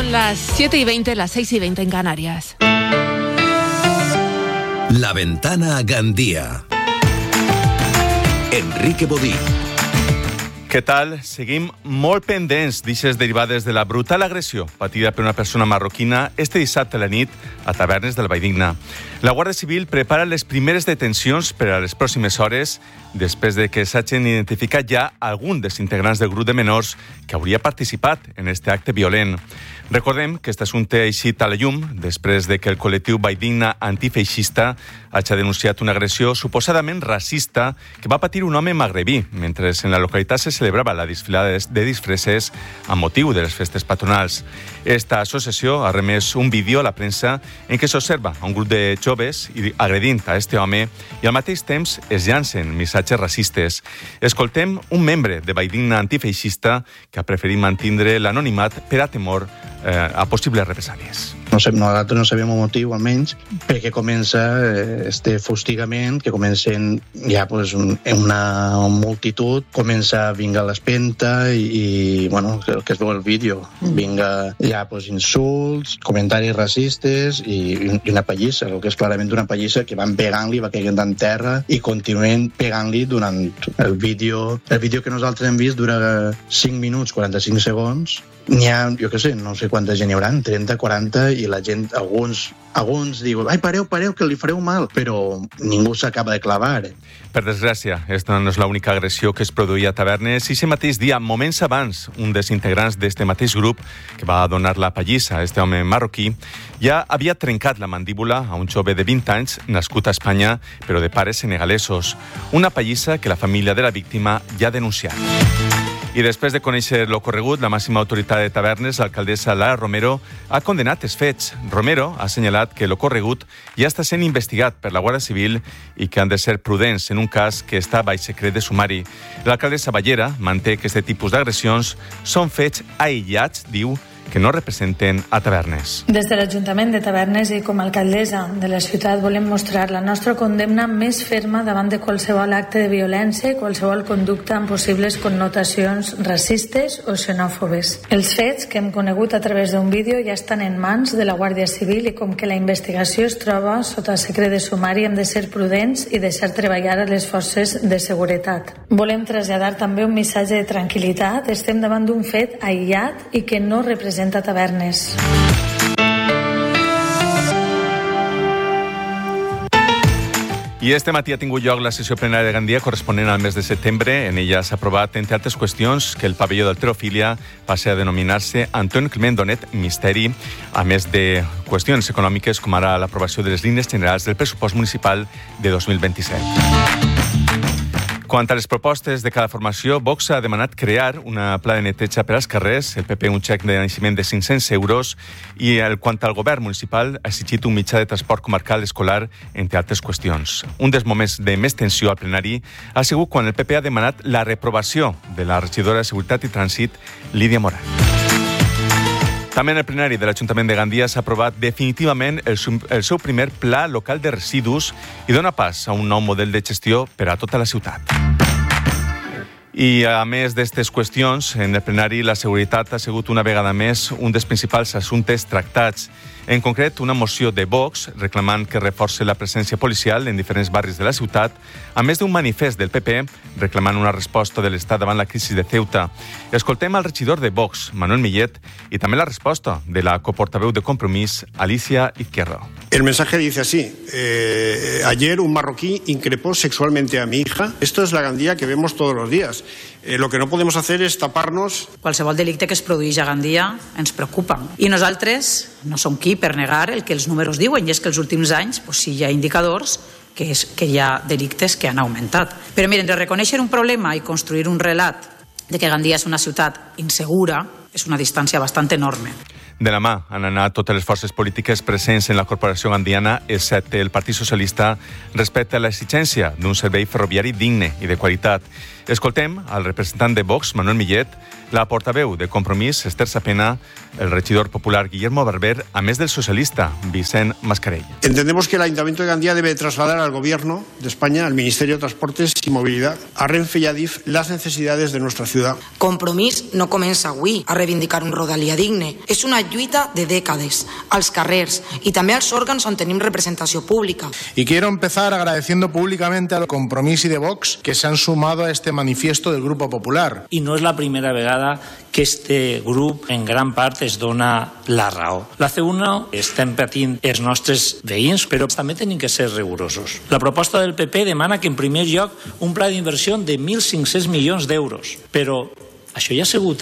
Son las 7:20, las 6:20 en Canarias. La Ventana a Gandia. Enrique Bodí. Què tal? Seguim molt pendents d'ixes derivades de la brutal agressió patida per una persona marroquina este dissabte a la nit a Tavernes del Valldigna. La Guàrdia Civil prepara les primeres detencions per a les pròximes hores després de que s'hagin identificat ja algun dels integrants del grup de menors que hauria participat en este acte violent. Recordem que aquest assumpte ha eixit a la llum després de que el col·lectiu Valldigna antifeixista hagi denunciat una agressió suposadament racista que va patir un home magrebí mentre en la localitat se celebrava la desfilada de disfresses amb motiu de les festes patronals. Esta associació ha remès un vídeo a la premsa en què s'observa un grup de joves agredint a este home i al mateix temps es llancen missatges racistes. Escoltem un membre de Valldigna antifeixista que ha preferit mantindre l'anonimat per a temor a possibles represàlies. Nosaltres no sabem el motiu, almenys, perquè comença este fustigament, que comencen ja una multitud, comença a vinga l'espenta i bueno, el que es veu el vídeo, vinga ja insults, comentaris racistes i una pallissa, el que és clarament una pallissa que van pegant-li, va caient en terra i continuen pegant-li durant el vídeo. El vídeo que nosaltres hem vist dura 5 minuts, 45 segons. N'hi ha, jo què sé, no sé quanta gent hi haurà, 30, 40, i la gent, alguns diuen, ai, pareu, que li fareu mal, però ningú s'acaba de clavar. Per desgràcia, aquesta no és l'única agressió que es produïa a Tavernes, i aquest mateix dia, moments abans, un dels integrants d'este mateix grup, que va donar la pallissa a este home marroquí, ja havia trencat la mandíbula a un jove de 20 anys, nascut a Espanya, però de pares senegalesos. Una pallissa que la família de la víctima ja ha denunciat. I després de conèixer l'ocorregut, la màxima autoritat de Tavernes, l'alcaldessa Lara Romero, ha condenat els fets. Romero ha assenyalat que l'ocorregut ja està sent investigat per la Guàrdia Civil i que han de ser prudents en un cas que està baix secret de sumari. L'alcaldessa Ballera manté que aquest tipus d'agressions són fets aïllats, diu, que no representen a Tavernes. Des de l'Ajuntament de Tavernes i com a alcaldessa de la ciutat volem mostrar la nostra condemna més ferma davant de qualsevol acte de violència i qualsevol conducta amb possibles connotacions racistes o xenòfobes. Els fets que hem conegut a través d'un vídeo ja estan en mans de la Guàrdia Civil i com que la investigació es troba sota secret de sumari hem de ser prudents i deixar treballar a les forces de seguretat. Volem traslladar també un missatge de tranquil·litat. Estem davant d'un fet aïllat i que no representa a Tavernes. I este matí ha tingut lloc la sessió plenària de Gandia corresponent al mes de setembre. En ella s'ha aprovat, entre altres qüestions, que el pavelló d'halterofília passi a denominar-se Antoni Climent Donet Misteri, a més de qüestions econòmiques com ara l'aprovació de les línies generals del pressupost municipal de 2027. Quant a les propostes de cada formació, Vox ha demanat crear una pla de neteja per als carrers, el PP un xec de naixement de 500 euros i quant al govern municipal ha exigit un mitjà de transport comarcal escolar, entre altres qüestions. Un dels moments de més tensió al plenari ha sigut quan el PP ha demanat la reprovació de la regidora de Seguretat i Trànsit, Lídia Moral. També en el plenari de l'Ajuntament de Gandia s'ha aprovat definitivament el seu primer pla local de residus i dona pas a un nou model de gestió per a tota la ciutat. I a més d'aquestes qüestions, en el plenari la seguretat ha sigut una vegada més un dels principals assumptes tractats. En concret, una moció de Vox reclamant que reforci la presència policial en diferents barris de la ciutat, a més d'un manifest del PP reclamant una resposta de l'Estat davant la crisi de Ceuta. Escoltem al regidor de Vox, Manuel Millet, y también la respuesta de la coportaveu de Compromís, Alicia Izquierdo. El mensaje dice así: ayer un marroquí increpó sexualmente a mi hija. Esto es la Gandia que vemos todos los días. Lo que no podemos hacer es taparnos. Qualsevol delicte que es produeix a Gandia ens preocupa. I nosaltres no som qui per negar el que els números diuen, i és que els últims anys sí hi ha indicadors que hi ha delictes que han augmentat. Però miren, entre reconèixer un problema i construir un relat de que Gandia és una ciutat insegura és una distància bastant enorme. De la mà han anat totes les forces polítiques presents en la corporació gandiana, excepte el Partit Socialista, respecte a l'exigència d'un servei ferroviari digne i de qualitat. Escoltem al representant de Vox, Manuel Millet, la portaveu de Compromís, Esther Sapena, el regidor popular Guillermo Barber, a més del socialista Vicent Mascarell. Entendemos que el Ayuntamiento de Gandia debe trasladar al Gobierno de España, al Ministerio de Transportes y Movilidad, a Renfe y a Adif, las necesidades de nuestra ciudad. Compromís no comença avui a reivindicar un Rodalia digne. És una lluita de dècades, als carrers i també als òrgans on tenim representació pública. Y quiero empezar agradeciendo públicamente al Compromís y de Vox que se han sumado a este manifiesto del Grupo Popular. I no és la primera vegada que este grup en gran part es dona la raó. La C1 estem patint els nostres veïns, però també tenim que ser rigorosos. La proposta del PP demana que en primer lloc un pla d'inversió de 1.500 milions d'euros, però això ja ha sigut